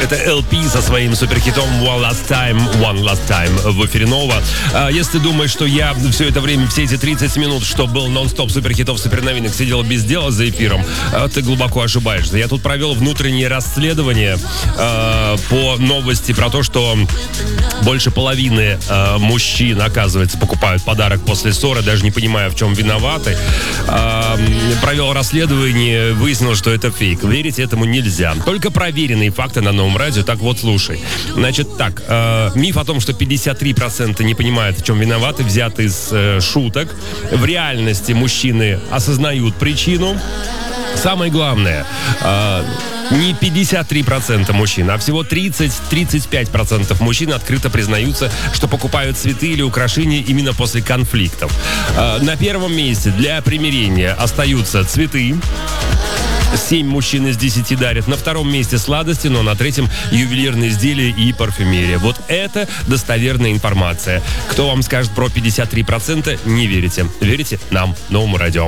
Это LP со своим суперхитом One Last Time в эфире Нова. Если ты думаешь, что я все это время, все эти 30 минут, что был нон-стоп суперхитов, суперновинок, сидел без дела за эфиром, ты глубоко ошибаешься. Я тут провел внутреннее расследование по новости про то, что больше половины мужчин, оказывается, покупают подарок после ссоры, даже не понимая, в чем виноваты. Провел расследование, выяснил, что это фейк. Верить этому нельзя. Только проверенные факты на Новом радио. Так вот, слушай. Значит, так, миф о том, что 53% не понимают, в чем виноваты, взят из шуток. В реальности мужчины осознают причину. Самое главное, не 53% мужчин, а всего 30-35% мужчин открыто признаются, что покупают цветы или украшения именно после конфликтов. На первом месте для примирения остаются цветы. 7 мужчин из 10 дарят. На втором месте сладости, но на третьем ювелирные изделия и парфюмерия. Вот это достоверная информация. Кто вам скажет про 53%, не верите. Верите нам, Новому радио.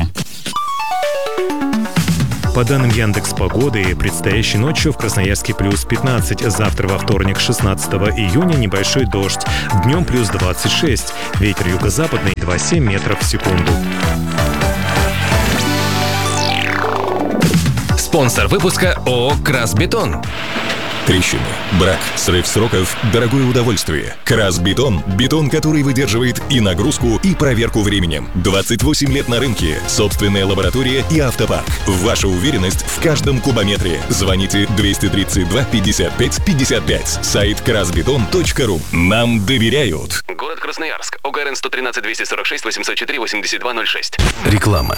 По данным Яндекс.Погоды, предстоящей ночью в Красноярске плюс 15, завтра во вторник 16 июня небольшой дождь, днем плюс 26, ветер юго-западный 2,7 метров в секунду. Спонсор выпуска ООО «Красбетон». Трещины, брак, срыв сроков, дорогое удовольствие. Красбетон – бетон, который выдерживает и нагрузку, и проверку временем. 28 лет на рынке, собственная лаборатория и автопарк. Ваша уверенность в каждом кубометре. Звоните 232 55 55. Сайт красбетон.ру. Нам доверяют. Город Красноярск. ОГРН 113 246 804 8206. Реклама.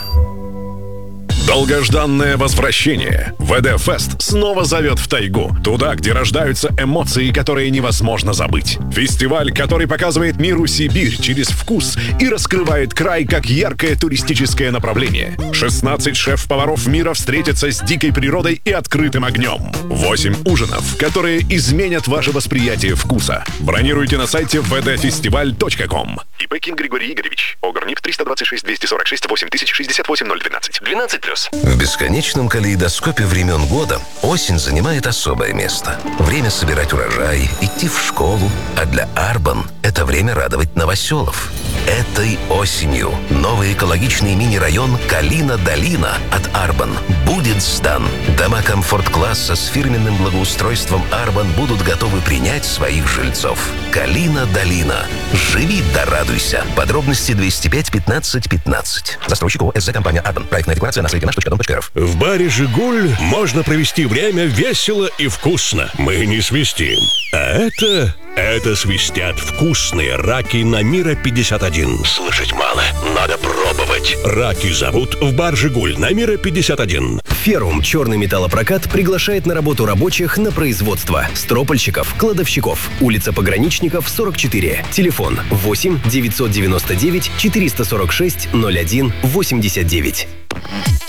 Долгожданное возвращение. ВД-фест снова зовет в тайгу. Туда, где рождаются эмоции, которые невозможно забыть. Фестиваль, который показывает миру Сибирь через вкус и раскрывает край как яркое туристическое направление. 16 шеф-поваров мира встретятся с дикой природой и открытым огнем. 8 ужинов, которые изменят ваше восприятие вкуса. Бронируйте на сайте vdfestival.com. ИП Ким Григорий Игоревич. ОГРНИП 326 246 8068 012. 12+. В бесконечном калейдоскопе времен года осень занимает особое место. Время собирать урожай, идти в школу. А для Арбан это время радовать новоселов. Этой осенью новый экологичный мини-район Калина-Долина от Арбан будет сдан. Дома комфорт-класса с фирменным благоустройством Арбан будут готовы принять своих жильцов. Калина-Долина. Живи да радуйся. Подробности 205 15 15. Застройщик ООО СЗ компания Арбан. Проектная декларация на сайте наш.дом.рф. В баре «Жигуль» можно провести время весело и вкусно. Мы не свистим. А это свистят вкусные раки на Мира 51. Слышать мало, надо пробовать. Раки зовут в бар «Жигуль» на Мира 51. Феррум черный металлопрокат приглашает на работу рабочих на производство. Стропольщиков, кладовщиков. Улица Пограничников, 44. Телефон 8 999 446 01 89.